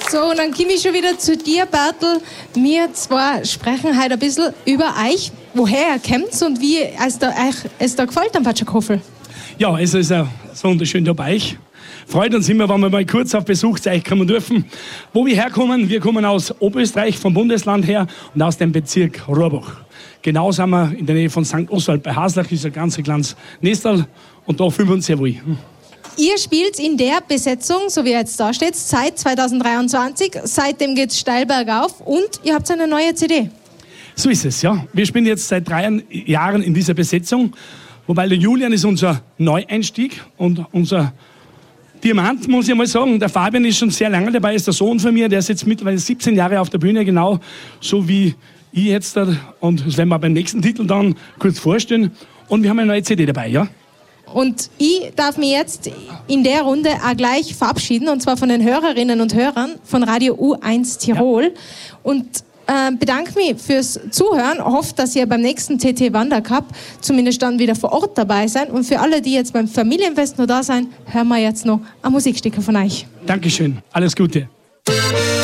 So, und dann komme ich schon wieder zu dir, Bertel. Wir zwei sprechen heute ein bisschen über euch, woher ihr kommt und wie euch da gefällt am Patschakofel. Ja, es ist so wunderschön da bei euch. Freut uns immer, wenn wir mal kurz auf Besuch zu euch kommen dürfen. Wo wir herkommen, wir kommen aus Oberösterreich, vom Bundesland her und aus dem Bezirk Rohrbach. Genau sind wir in der Nähe von St. Oswald bei Haslach, ist ein ganz kleines Nestal und da fühlen wir uns sehr wohl. Ihr spielt in der Besetzung, so wie ihr jetzt da steht, seit 2023. Seitdem geht es steil bergauf und ihr habt eine neue CD. So ist es, ja. Wir spielen jetzt seit 3 Jahren in dieser Besetzung, wobei der Julian ist unser Neueinstieg und unser Diamant, muss ich mal sagen. Der Fabian ist schon sehr lange dabei, ist der Sohn von mir, der ist jetzt mittlerweile 17 Jahre auf der Bühne, genau so wie ich jetzt. Und das werden wir beim nächsten Titel dann kurz vorstellen. Und wir haben eine neue CD dabei, ja. Und ich darf mich jetzt in der Runde auch gleich verabschieden, und zwar von den Hörerinnen und Hörern von Radio U1 Tirol. Ja. Und bedanke mich fürs Zuhören. Hoffe, dass ihr beim nächsten TT Wandercup zumindest dann wieder vor Ort dabei seid. Und für alle, die jetzt beim Familienfest noch da sind, hören wir jetzt noch ein Musikstück von euch. Dankeschön. Alles Gute.